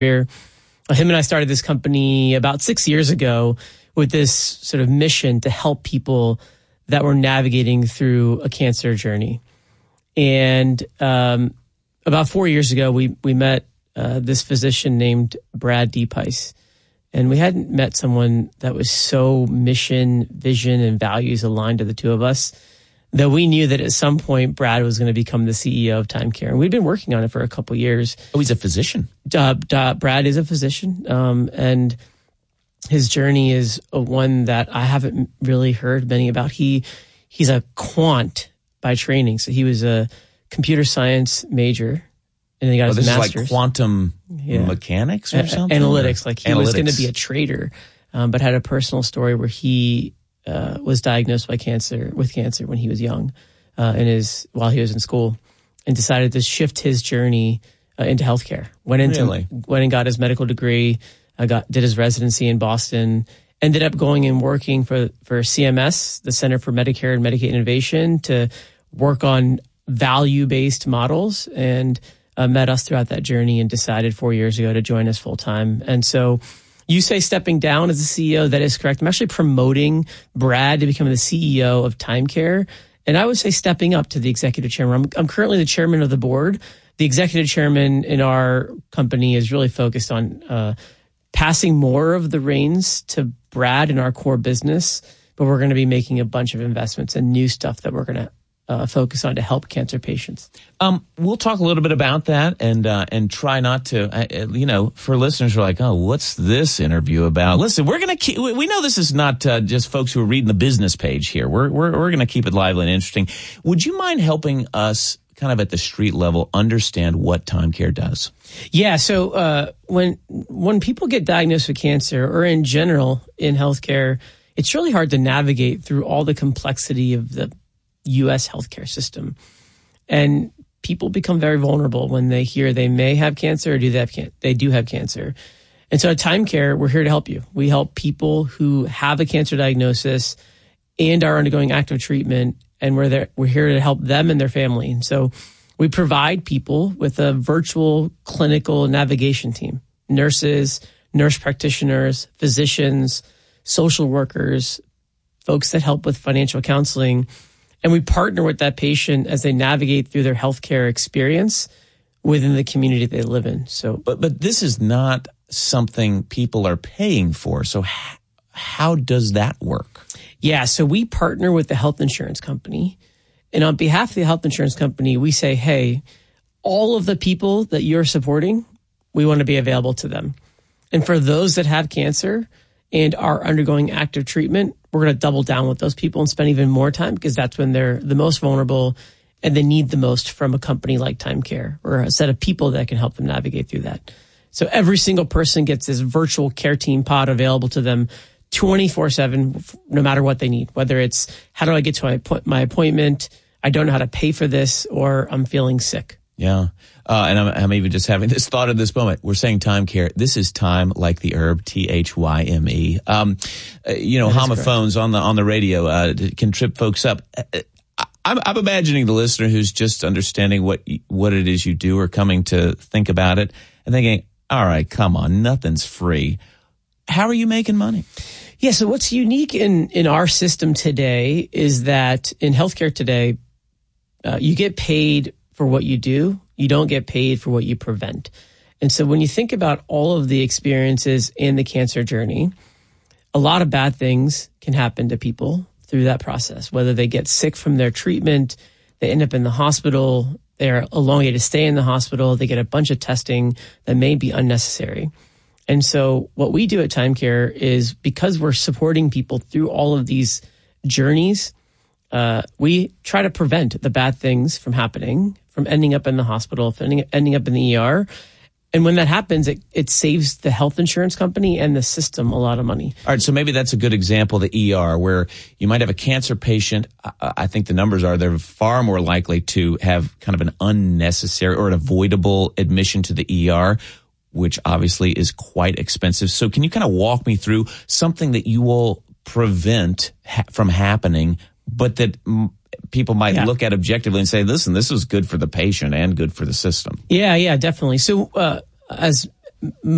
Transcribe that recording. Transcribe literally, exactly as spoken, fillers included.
Him and I started this company about six years ago with this sort of mission to help people that were navigating through a cancer journey. And um, about four years ago, we we met uh, this physician named Brad DePice. And we hadn't met someone that was so mission, vision, and values aligned to the two of us that we knew that at some point Brad was going to become the C E O of TimeCare. And we'd been working on it for a couple of years. Oh, he's a physician. Uh, uh, Brad is a physician. Um, and his journey is a one that I haven't really heard many about. He He's a quant by training. So he was a computer science major. And then he got oh, his this master's. is like quantum yeah. mechanics or a- something? Analytics. Like he analytics. was going to be a trader, um, but had a personal story where he uh, was diagnosed by cancer with cancer when he was young, uh, in his while he was in school, and decided to shift his journey uh, into healthcare. Went into Really? went and got his medical degree. Uh, got did his residency in Boston. Ended up going and working for for C M S, the Center for Medicare and Medicaid Innovation, to work on value based models, and Uh, met us throughout that journey and decided four years ago to join us full time. And so you say stepping down as the C E O, that is correct. I'm actually promoting Brad to become the C E O of TimeCare. And I would say stepping up to the executive chairman. I'm, I'm currently the chairman of the board. The executive chairman in our company is really focused on uh, passing more of the reins to Brad in our core business, but we're going to be making a bunch of investments and new stuff that we're going to Uh, focus on to help cancer patients. Um, we'll talk a little bit about that and uh, and try not to, uh, you know, for listeners who are like, oh, what's this interview about? Listen, we're going to keep, we know this is not uh, just folks who are reading the business page here. We're, we're, we're going to keep it lively and interesting. Would you mind helping us kind of at the street level understand what TimeCare does? Yeah. So uh, when, when people get diagnosed with cancer, or in general in healthcare, it's really hard to navigate through all the complexity of the U S healthcare system. And people become very vulnerable when they hear they may have cancer or do they have can- they do have cancer. And so at TimeCare, we're here to help you. We help people who have a cancer diagnosis and are undergoing active treatment, and we're there, we're here to help them and their family. And so we provide people with a virtual clinical navigation team, nurses, nurse practitioners, physicians, social workers, folks that help with financial counseling. And we partner with that patient as they navigate through their healthcare experience within the community they live in. So, but but this is not something people are paying for. So h- how does that work? Yeah, so we partner with the health insurance company, and on behalf of the health insurance company, we say, hey, all of the people that you're supporting, we want to be available to them. And for those that have cancer and are undergoing active treatment, we're going to double down with those people and spend even more time, because that's when they're the most vulnerable and they need the most from a company like TimeCare, or a set of people that can help them navigate through that. So every single person gets this virtual care team pod available to them twenty-four seven, no matter what they need, whether it's how do I get to my, my appointment, I don't know how to pay for this, or I'm feeling sick. Yeah. Uh, and I'm, I'm even just having this thought at this moment. We're saying TimeCare. This is time like the herb, T H Y M E. Um, uh, you know, homophones on the, on the radio, uh, can trip folks up. Uh, I'm, I'm imagining the listener who's just understanding what, what it is you do, or coming to think about it and thinking, all right, come on, nothing's free. How are you making money? Yeah. So what's unique in, in our system today is that in healthcare today, uh, you get paid for what you do. You don't get paid for what you prevent. And so when you think about all of the experiences in the cancer journey, a lot of bad things can happen to people through that process, whether they get sick from their treatment, they end up in the hospital, they're elongated stay in the hospital, they get a bunch of testing that may be unnecessary. And so what we do at TimeCare is, because we're supporting people through all of these journeys, uh, we try to prevent the bad things from happening, from ending up in the hospital, ending, ending up in the E R. And when that happens, it, it saves the health insurance company and the system a lot of money. All right, so maybe that's a good example, the E R, where you might have a cancer patient. I, I think the numbers are they're far more likely to have kind of an unnecessary or an avoidable admission to the E R, which obviously is quite expensive. So can you kind of walk me through something that you will prevent ha- from happening, but that m- people might yeah. look at objectively and say, listen, this is good for the patient and good for the system? Yeah, yeah, definitely. So uh, as